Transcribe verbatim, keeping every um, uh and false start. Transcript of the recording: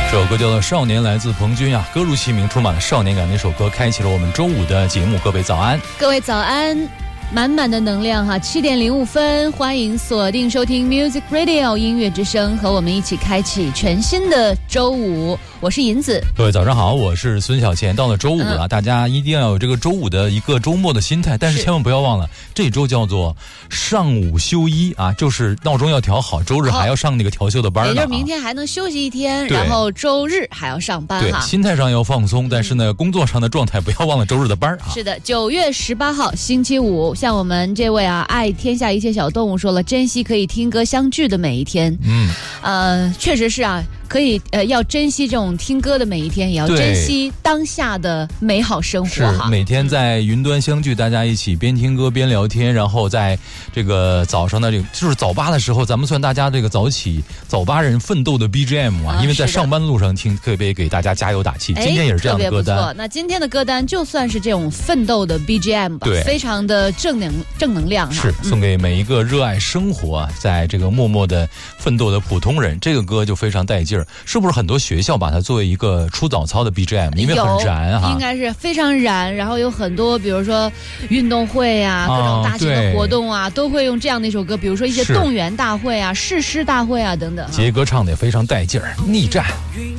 这首歌叫做《少年》，来自彭军啊，歌如其名，充满了少年感。那首歌开启了我们周五的节目。各位早安， 各位早安，满满的能量哈！七点零五分，欢迎锁定收听 Music Radio 音乐之声，和我们一起开启全新的周五。我是银子， 各位早上好，我是孙小贤。到了周五了、嗯，大家一定要有这个周五的一个周末的心态，但是千万不要忘了，这周叫做上午休一啊，就是闹钟要调好，周日还要上那个调休的班呢、啊， 也就是明天还能休息一天，然后周日还要上班对哈。 心态上要放松，但是呢，嗯、工作上的状态不要忘了周日的班啊。 是的，九月十八号星期五，像我们这位啊爱天下一切小动物说了，珍惜可以听歌相聚的每一天。嗯，呃，确实是啊。可以呃，要珍惜这种听歌的每一天，也要珍惜当下的美好生活哈。 是每天在云端相聚，大家一起边听歌边聊天，然后在这个早上的这个就是早八的时候，咱们算大家这个早起早八人奋斗的 B G M 啊，啊因为在上班路上听，特别给大家加油打气。今天也是这样的歌单。 特别不错。那今天的歌单就算是这种奋斗的 B G M 吧， 对， 非常的正能正能量哈。 是送给每一个热爱生活、啊、在这个默默的奋斗的普通人，这个歌就非常带劲儿。是不是很多学校把它作为一个出早操的 B G M， 因为很燃哈， 应该是非常燃。然后有很多，比如说运动会啊，各种大型的活动啊，都会用这样的一首歌。比如说一些动员大会啊、誓师大会啊等等。 杰哥唱的也非常带劲儿，逆战。